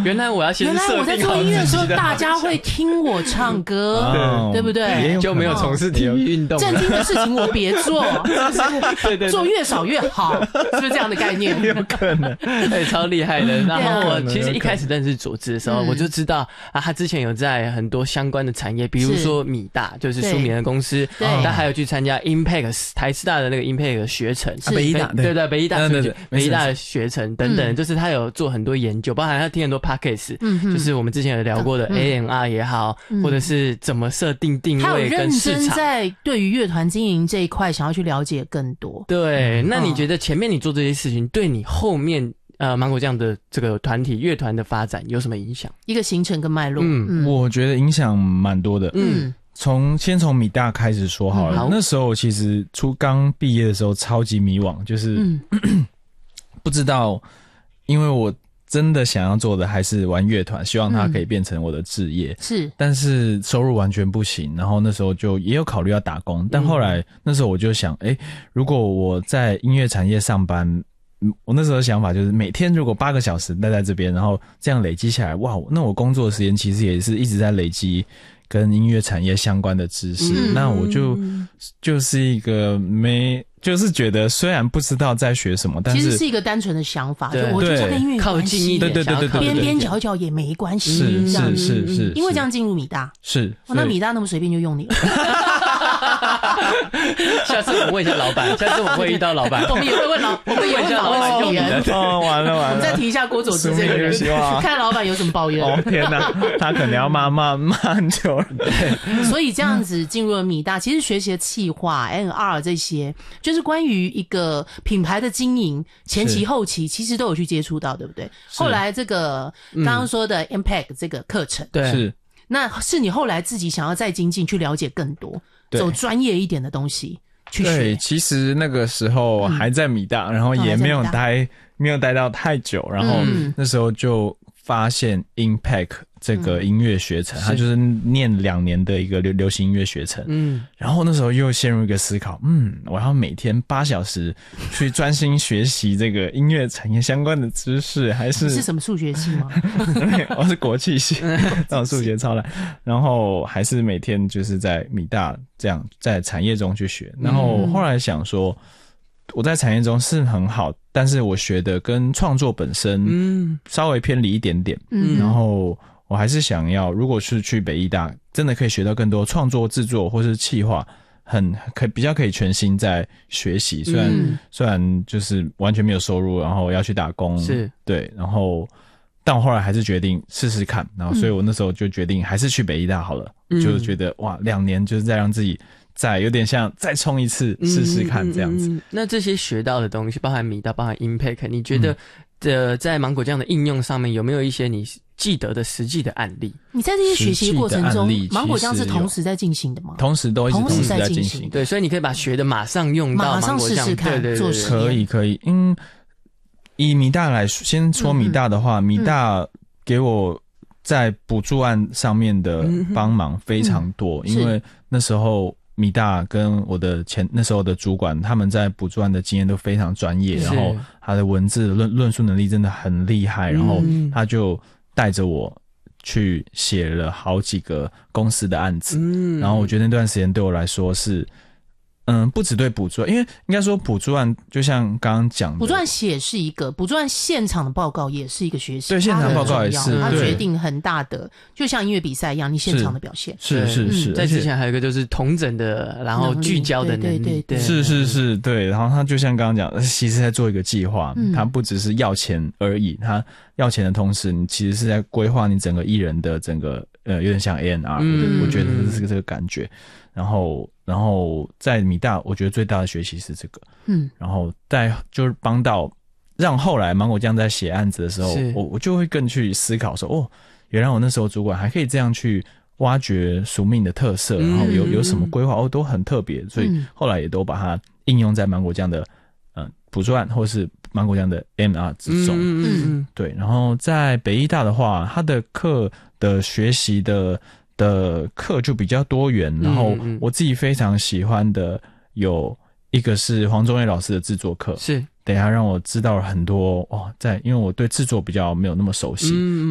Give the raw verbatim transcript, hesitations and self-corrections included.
原来我要先原来我在做音乐的时候，大家会听我唱歌，对对不对？ 就没有从事体育运动。 正经的事情我别做， 对对， 做越少越好，是不是这样的概念？ 有可能， 哎，超厉害的。然后我其实一开始认识佐治的时候，我就知道啊，他之前有在很多相关的产业，比如说米大，就是舒眠的公司，他还有去参加 Impact 台师大的那个 Impact 学程， 北医大， 对对，北医大， 对对， 北医大的学程等等，就是他有做很多研究，包含他听很多 Podcast， 就是我们之前有聊过的 A M R 也好，或者是怎么设定定位跟市场，他有认真在对于乐团经营这一块想要去了解更多。 对，那你觉得前面你做这些事情，对你后面呃芒果酱的这个团体乐团的发展有什么影响？ 一个行程跟脉络。 嗯，嗯我觉得影响蛮多的。嗯。从先从米大开始说好了，嗯、好那时候其实初刚毕业的时候超级迷惘，就是、嗯、不知道，因为我真的想要做的还是玩乐团，希望它可以变成我的志业， 嗯、是， 但是收入完全不行，然后那时候就也有考虑要打工，但后来、嗯、那时候我就想，哎，如果我在音乐产业上班，我那时候的想法就是每天如果八个小时待在这边，然后这样累积下来，哇，那我工作的时间其实也是一直在累积跟音乐产业相关的知识，嗯、那我就就是一个没，就是觉得虽然不知道在学什么，但是其实是一个单纯的想法，就我就是跟音乐有关系， 对对对对对， 边边角角也没关系， 是是是是， 因为这样进入米大， 是， 哦、那米大那么随便就用你了。 下次我们问一下老板，下次我们会遇到老板， 我们也会问老，我们也会问老板用人。 哦，完了完了， 我们再提一下郭佐治这个人，看老板有什么抱怨。 哦天哪，他可能要骂骂骂很久了。 所以这样子进入了米大，其实学习的企划、N R 这些，就是关于一个品牌的经营，前期后期其实都有去接触到，对不对？后来这个刚刚说的 Impact 这个课程， 对， 是， 那是你后来自己想要再精进，去了解更多，走专业一点的东西去学。 对，其实那个时候还在米大，嗯、然后也没有待，没有待到太久，然后那时候就发现 Impact 这个音乐学程，嗯、它就是念两年的一个流流行音乐学程。嗯，然后那时候又陷入一个思考，嗯，我要每天八小时去专心学习这个音乐产业相关的知识，还是是什么数学系吗？ 我是国际系，那种数学超烂。然后还是每天就是在米大这样在产业中去学。然后后来想说，我在产业中是很好，但是我学的跟创作本身稍微偏离一点点。嗯，然后我还是想要，如果是去北艺大，真的可以学到更多创作、制作或是企划，很可以比较可以全心在学习。虽然、嗯、虽然就是完全没有收入，然后要去打工， 是对，然后但我后来还是决定试试看，然后所以我那时候就决定还是去北艺大好了，嗯、就是觉得哇，两年就是在让自己再有点像再冲一次试试看这样子。嗯嗯嗯、 那这些学到的东西，包含米大，包含 Impact， 你觉得、嗯、呃，在芒果酱的应用上面有没有一些你记得的实际的案例？ 你在这些学习过程中，芒果酱是同时在进行的吗？ 同时都一直同时在进行。 对，所以你可以把学的马上用到芒果酱， 马上试试看， 对对对做实验。 可以可以。嗯，以米大来说，先说米大的话，嗯、米大给我在补助案上面的帮忙非常多，嗯、因为那时候米大跟我的前那时候的主管，他们在补助案的经验都非常专业，然后他的文字论论述能力真的很厉害，然后他就带着我去写了好几个公司的案子，嗯，然后我觉得那段时间对我来说是，嗯，不只对补助，因为应该说补助案就像刚刚讲的， 补助案写是一个，补助案现场的报告也是一个学习， 对，现场报告也是， 它决定很大的，就像音乐比赛一样，你现场的表现是是是， 在之前还有一个就是统整的，然后聚焦的能力， 对对对， 是是是，对，然后他就像刚刚讲，其实在做一个计划，嗯，他不只是要钱而已，他要钱的同时，你其实是在规划你整个艺人的整个呃，有点像 A and R，嗯，我觉得是这个感觉。然后，然后在米大，我觉得最大的学习是这个，嗯，然后在就是帮到让后来芒果酱在写案子的时候，我我就会更去思考说，哦，原来我那时候主管还可以这样去挖掘署名的特色，然后有有什么规划，哦，都很特别，所以后来也都把它应用在芒果酱的嗯补助案或是芒果酱的 M R 之中，嗯嗯，对。然后在北艺大的话，他的课的学习的。的课就比较多元，然后我自己非常喜欢的有一个是黄宗岳老师的制作课， 是等一下让我知道了很多哦，在因为我对制作比较没有那么熟悉，嗯